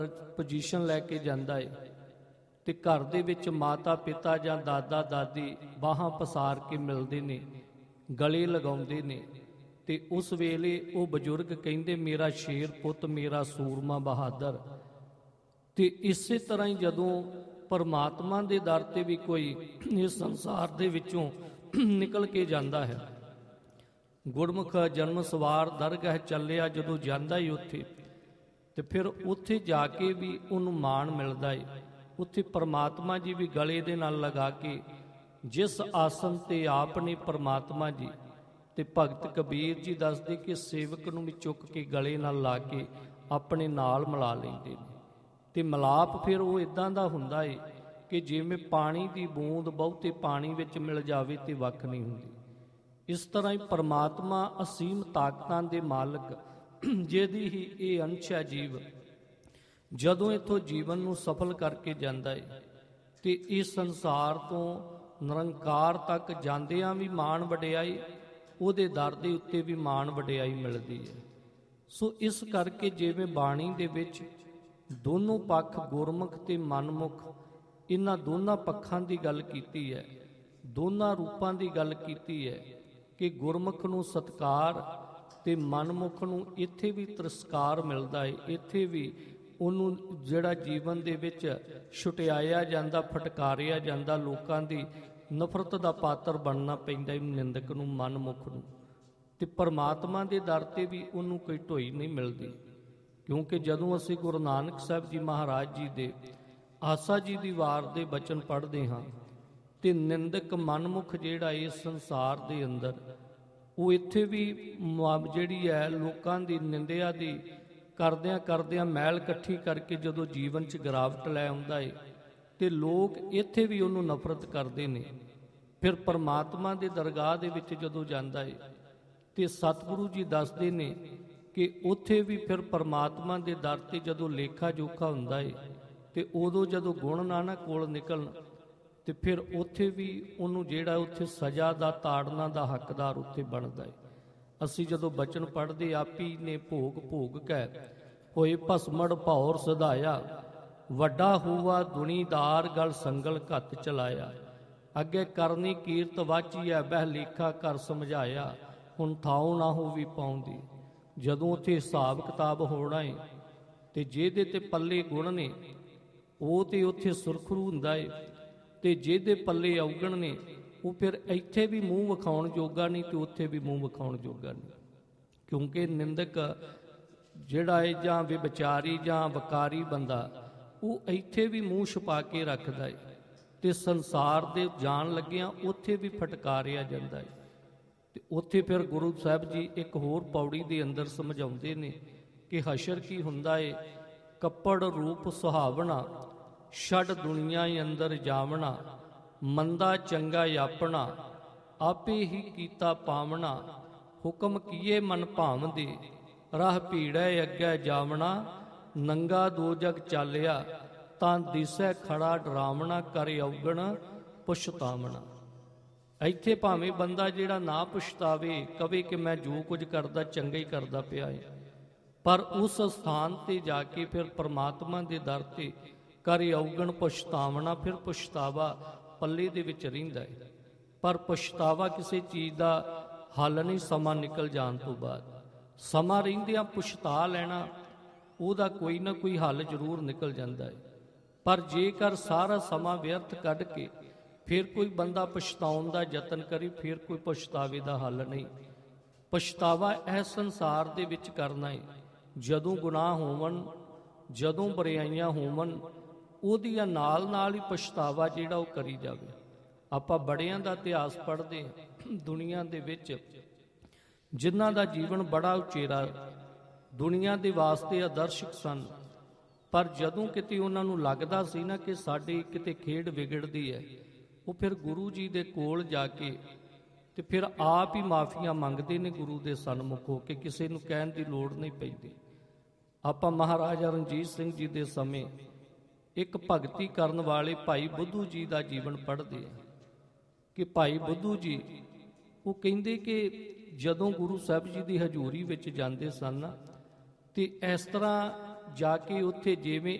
Position ਲੈ ਕੇ ਜਾਂਦਾ ਹੈ ਤੇ ਘਰ ਦੇ ਵਿੱਚ ਮਾਤਾ ਪਿਤਾ ਜਾਂ ਦਾਦਾ ਦਾਦੀ ਬਾਹਾਂ ਪਸਾਰ ਕੇ ਮਿਲਦੇ ਨੇ, ਗਲੇ ਲਗਾਉਂਦੇ ਨੇ, ਤੇ ਉਸ ਵੇਲੇ ਉਹ ਬਜ਼ੁਰਗ ਕਹਿੰਦੇ ਮੇਰਾ ਸ਼ੇਰ ਪੁੱਤ, ਮੇਰਾ ਸੂਰਮਾ ਬਹਾਦਰ। ਤੇ ਇਸੇ ਤਰ੍ਹਾਂ ਹੀ ਜਦੋਂ ਪਰਮਾਤਮਾ ਦੇ ਦਰ ਤੇ ਵੀ ਕੋਈ ਇਸ ਸੰਸਾਰ ਦੇ ਵਿੱਚੋਂ ਨਿਕਲ ਕੇ ਜਾਂਦਾ ਹੈ, ਗੁਰਮੁਖ ਜਨਮ ਸਵਾਰ ਦਰਗਾਹ ਚੱਲਿਆ ਜਦੋਂ ਜਾਂਦਾ ਹੀ ਉੱਥੇ, ਤੇ ਫਿਰ ਉੱਥੇ ਜਾ ਕੇ ਵੀ ਉਹਨੂੰ ਮਾਣ ਮਿਲਦਾ ਹੈ। ਉੱਥੇ ਪਰਮਾਤਮਾ ਜੀ ਵੀ ਗਲੇ ਦੇ ਨਾਲ ਲਗਾ ਕੇ, ਜਿਸ ਆਸਨ ਤੇ ਆਪ ਨੇ ਪਰਮਾਤਮਾ ਜੀ, ਤੇ ਭਗਤ ਕਬੀਰ ਜੀ ਦੱਸਦੇ ਕਿ ਸੇਵਕ ਨੂੰ ਵੀ ਚੁੱਕ ਕੇ ਗਲੇ ਨਾਲ ਲਾ ਕੇ ਆਪਣੇ ਨਾਲ ਮਿਲਾ ਲੈਂਦੇ ਨੇ। ਤੇ ਮਿਲਾਪ ਫਿਰ ਉਹ ਇਦਾਂ ਦਾ ਹੁੰਦਾ ਏ ਕਿ ਜਿਵੇਂ ਪਾਣੀ ਦੀ ਬੂੰਦ ਬਹੁਤੇ ਪਾਣੀ ਵਿੱਚ ਮਿਲ ਜਾਵੇ ਤੇ ਵੱਖ ਨਹੀਂ ਹੁੰਦੀ। ਇਸ ਤਰ੍ਹਾਂ ਹੀ ਪਰਮਾਤਮਾ ਅਸੀਮ ਤਾਕਤਾਂ ਦੇ ਮਾਲਕ, ਜਿਹਦੀ ਹੀ ਇਹ ਅੰਸ਼ ਹੈ ਜੀਵ, ਜਦੋਂ ਇੱਥੋਂ ਜੀਵਨ ਨੂੰ ਸਫਲ ਕਰਕੇ ਜਾਂਦਾ ਏ ਤੇ ਇਸ ਸੰਸਾਰ ਤੋਂ ਨਿਰੰਕਾਰ ਤੱਕ ਜਾਂਦਿਆਂ ਵੀ ਮਾਣ ਵਡਿਆਈ, ਉਹਦੇ ਦਰ ਦੇ ਉੱਤੇ ਵੀ ਮਾਣ ਵਡਿਆਈ ਮਿਲਦੀ ਹੈ। ਸੋ ਇਸ ਕਰਕੇ ਜਿਵੇਂ ਬਾਣੀ ਦੇ ਵਿੱਚ ਦੋਨੋਂ ਪੱਖ, ਗੁਰਮੁਖ ਤੇ ਮਨਮੁਖ, ਇਹਨਾਂ ਦੋਨਾਂ ਪੱਖਾਂ ਦੀ ਗੱਲ ਕੀਤੀ ਹੈ, ਦੋਨਾਂ ਰੂਪਾਂ ਦੀ ਗੱਲ ਕੀਤੀ ਹੈ ਕਿ ਗੁਰਮੁਖ ਨੂੰ ਸਤਿਕਾਰ ਤੇ ਮਨਮੁਖ ਨੂੰ ਇੱਥੇ ਵੀ ਤਿਰਸਕਾਰ ਮਿਲਦਾ ਹੈ। ਇੱਥੇ ਵੀ ਉਹਨੂੰ ਜਿਹੜਾ ਜੀਵਨ ਦੇ ਵਿੱਚ ਛੁਟਿਆਇਆ ਜਾਂਦਾ, ਫਟਕਾਰਿਆ ਜਾਂਦਾ, ਲੋਕਾਂ ਦੀ ਨਫ਼ਰਤ ਦਾ ਪਾਤਰ ਬਣਨਾ ਪੈਂਦਾ ਨਿੰਦਕ ਨੂੰ, ਮਨਮੁਖ ਨੂੰ। ਤੇ ਪਰਮਾਤਮਾ ਦੇ ਦਰ ਤੇ ਵੀ ਉਹਨੂੰ ਕੋਈ ਢੋਈ ਨਹੀਂ ਮਿਲਦੀ, ਕਿਉਂਕਿ ਜਦੋਂ ਅਸੀਂ ਗੁਰੂ ਨਾਨਕ ਸਾਹਿਬ ਜੀ ਮਹਾਰਾਜ ਜੀ ਦੇ ਆਸਾ ਜੀ ਦੀ ਵਾਰ ਦੇ ਬਚਨ ਪੜ੍ਹਦੇ ਹਾਂ ਤੇ ਨਿੰਦਕ ਮਨਮੁਖ ਜਿਹੜਾ ਇਸ ਸੰਸਾਰ ਦੇ ਅੰਦਰ, ਉਹ ਇੱਥੇ ਵੀ ਜਿਹੜੀ ਹੈ ਲੋਕਾਂ ਦੀ ਨਿੰਦਿਆ ਦੀ ਕਰਦਿਆਂ ਕਰਦਿਆਂ ਮੈਲ ਇਕੱਠੀ ਕਰਕੇ ਜਦੋਂ ਜੀਵਨ 'ਚ ਗਿਰਾਵਟ ਲੈ ਆਉਂਦਾ ਏ ਤੇ ਲੋਕ ਇੱਥੇ ਵੀ ਉਹਨੂੰ ਨਫ਼ਰਤ ਕਰਦੇ ਨੇ। ਫਿਰ ਪਰਮਾਤਮਾ ਦੇ ਦਰਗਾਹ ਦੇ ਵਿੱਚ ਜਦੋਂ ਜਾਂਦਾ ਏ ਤੇ ਸਤਿਗੁਰੂ ਜੀ ਦੱਸਦੇ ਨੇ ਕਿ ਉੱਥੇ ਵੀ ਫਿਰ ਪਰਮਾਤਮਾ ਦੇ ਦਰ ਤੇ ਜਦੋਂ ਲੇਖਾ ਜੋਖਾ ਹੁੰਦਾ ਏ ਤੇ ਉਦੋਂ ਜਦੋਂ ਗੁਣ ਨਾ ਕੋਲ ਨਿਕਲਣ ਤੇ ਫਿਰ ਉੱਥੇ ਵੀ ਉਹਨੂੰ ਜਿਹੜਾ ਉੱਥੇ ਸਜ਼ਾ ਦਾ, ਤਾੜਨਾ ਦਾ ਹੱਕਦਾਰ ਉੱਥੇ ਬਣਦਾ ਏ। ਅਸੀਂ ਜਦੋਂ ਬਚਨ ਪੜ੍ਹਦੇ, ਆਪੀ ਨੇ ਭੋਗ ਭੋਗ ਕੈ ਹੋਏ ਭਸਮੜ ਭੌਰ ਸਧਾਇਆ, ਵੱਡਾ ਹੋਵਾ ਦੁਨੀਦਾਰ ਗਲ ਸੰਗਲ ਘੱਤ ਚਲਾਇਆ, ਅੱਗੇ ਕਰਨੀ ਕੀਰਤ ਵਾਚੀਐ ਬਹਿ ਲੇਖਾ ਕਰ ਸਮਝਾਇਆ, ਹੁਣ ਥਾਉ ਨਾ ਹੋਵੀ ਪਾਉਂਦੀ। ਜਦੋਂ ਉੱਥੇ ਹਿਸਾਬ ਕਿਤਾਬ ਹੋਣਾ ਏ ਤੇ ਜਿਹਦੇ ਤੇ ਪੱਲੇ ਗੁਣ ਨੇ ਉਹ ਤੇ ਉੱਥੇ ਸੁਰਖਰੂ ਹੁੰਦਾ ਏ, ਤੇ ਜਿਹਦੇ ਪੱਲੇ ਔਗਣ ਨੇ ਉਹ ਫਿਰ ਇੱਥੇ ਵੀ ਮੂੰਹ ਵਿਖਾਉਣ ਜੋਗਾ ਨਹੀਂ ਤੇ ਉੱਥੇ ਵੀ ਮੂੰਹ ਵਿਖਾਉਣ ਜੋਗਾ ਨਹੀਂ। ਕਿਉਂਕਿ ਨਿੰਦਕ ਜਿਹੜਾ ਏ ਜਾਂ ਵਿਚਾਰੀ ਜਾਂ ਵਕਾਰੀ ਬੰਦਾ, ਉਹ ਇੱਥੇ ਵੀ ਮੂੰਹ ਛੁਪਾ ਕੇ ਰੱਖਦਾ ਏ ਤੇ ਸੰਸਾਰ ਦੇ ਜਾਣ ਲੱਗਿਆਂ ਉੱਥੇ ਵੀ ਫਟਕਾਰਿਆ ਜਾਂਦਾ ਏ। ਤੇ ਉੱਥੇ ਫਿਰ ਗੁਰੂ ਸਾਹਿਬ ਜੀ ਇੱਕ ਹੋਰ ਪੌੜੀ ਦੇ ਅੰਦਰ ਸਮਝਾਉਂਦੇ ਨੇ ਕਿ ਹਸ਼ਰ ਕੀ ਹੁੰਦਾ ਏ, ਕੱਪੜ ਰੂਪ ਸੁਹਾਵਣਾ, ਛੱਡ ਦੁਨੀਆ ਅੰਦਰ ਜਾਵਣਾ, ਮੰਦਾ ਚੰਗਾ ਆਪਣਾ, ਆਪੇ ਹੀ ਕੀਤਾ ਪਾਵਣਾ, ਹੁਕਮ ਕੀਏ ਮਨ ਭਾਵਦੇ, ਰਾਹ ਭੀੜੈ ਅੱਗੇ ਜਾਵਣਾ, ਨੰਗਾ ਦੋ ਜਗ ਚਾਲਿਆ, ਤਾਂ ਦਿਸੈ ਖੜਾ ਡਰਾਵਣਾ, ਕਰ ਔਗਣ ਪਛਤਾਵਣਾ। ਇੱਥੇ ਭਾਵੇਂ ਬੰਦਾ ਜਿਹੜਾ ਨਾ ਪਛਤਾਵੇ, ਕਵੇ ਕਿ ਮੈਂ ਜੋ ਕੁਝ ਕਰਦਾ ਚੰਗਾ ਹੀ ਕਰਦਾ ਪਿਆ ਹੈ, ਪਰ ਉਸ ਸਥਾਨ ਤੇ ਜਾ ਕੇ ਫਿਰ ਪਰਮਾਤਮਾ ਦੇ ਦਰ ਤੇ ਕਰ ਔਗਣ ਪਛਤਾਵਣਾ, ਫਿਰ ਪਛਤਾਵਾ ਪੱਲੇ ਦੇ ਵਿੱਚ ਰਹਿੰਦਾ ਹੈ। ਪਰ ਪਛਤਾਵਾ ਕਿਸੇ ਚੀਜ਼ ਦਾ ਹੱਲ ਨਹੀਂ, ਸਮਾਂ ਨਿਕਲ ਜਾਣ ਤੋਂ ਬਾਅਦ। ਸਮਾਂ ਰਹਿੰਦਿਆਂ ਪਛਤਾ ਲੈਣਾ, ਉਹਦਾ ਕੋਈ ਨਾ ਕੋਈ ਹੱਲ ਜ਼ਰੂਰ ਨਿਕਲ ਜਾਂਦਾ ਹੈ। ਪਰ ਜੇਕਰ ਸਾਰਾ ਸਮਾਂ ਵਿਅਰਥ ਕੱਢ ਕੇ ਫਿਰ ਕੋਈ ਬੰਦਾ ਪਛਤਾਉਣ ਦਾ ਯਤਨ ਕਰੇ, ਫਿਰ ਕੋਈ ਪਛਤਾਵੇ ਦਾ ਹੱਲ ਨਹੀਂ। ਪਛਤਾਵਾ ਇਹ ਸੰਸਾਰ ਦੇ ਵਿੱਚ ਕਰਨਾ ਹੈ। ਜਦੋਂ ਗੁਨਾਹ ਹੋਵਣ, ਜਦੋਂ ਬੁਰਾਈਆਂ ਹੋਵਣ, ਉਹਦੀਆਂ ਨਾਲ ਨਾਲ ਹੀ ਪਛਤਾਵਾ ਜਿਹੜਾ ਉਹ ਕਰੀ ਜਾਵੇ। ਆਪਾਂ ਬੜਿਆਂ ਦਾ ਇਤਿਹਾਸ ਪੜ੍ਹਦੇ ਹਾਂ ਦੁਨੀਆ ਦੇ ਵਿੱਚ, ਜਿਨ੍ਹਾਂ ਦਾ ਜੀਵਨ ਬੜਾ ਉਚੇਰਾ, ਦੁਨੀਆ ਦੇ ਵਾਸਤੇ ਆਦਰਸ਼ਕ ਸਨ, ਪਰ ਜਦੋਂ ਕਿਤੇ ਉਹਨਾਂ ਨੂੰ ਲੱਗਦਾ ਸੀ ਨਾ ਕਿ ਸਾਡੀ ਕਿਤੇ ਖੇਡ ਵਿਗੜਦੀ ਹੈ, ਉਹ ਫਿਰ ਗੁਰੂ ਜੀ ਦੇ ਕੋਲ ਜਾ ਕੇ ਤੇ ਫਿਰ ਆਪ ਹੀ ਮਾਫੀਆਂ ਮੰਗਦੇ ਨੇ ਗੁਰੂ ਦੇ ਸਨਮੁਖ ਹੋ ਕੇ, ਕਿਸੇ ਨੂੰ ਕਹਿਣ ਦੀ ਲੋੜ ਨਹੀਂ ਪੈਂਦੀ। ਆਪਾਂ ਮਹਾਰਾਜਾ ਰਣਜੀਤ ਸਿੰਘ ਜੀ ਦੇ ਸਮੇਂ ਇੱਕ ਭਗਤੀ ਕਰਨ ਵਾਲੇ ਭਾਈ ਬੁੱਧੂ ਜੀ ਦਾ ਜੀਵਨ ਪੜ੍ਹਦੇ ਆ ਕਿ ਭਾਈ ਬੁੱਧੂ ਜੀ ਉਹ ਕਹਿੰਦੇ ਕਿ ਜਦੋਂ ਗੁਰੂ ਸਾਹਿਬ ਜੀ ਦੀ ਹਜ਼ੂਰੀ ਵਿੱਚ ਜਾਂਦੇ ਸਨ ਤੇ ਇਸ ਤਰ੍ਹਾਂ ਜਾ ਕੇ ਉੱਥੇ ਜਿਵੇਂ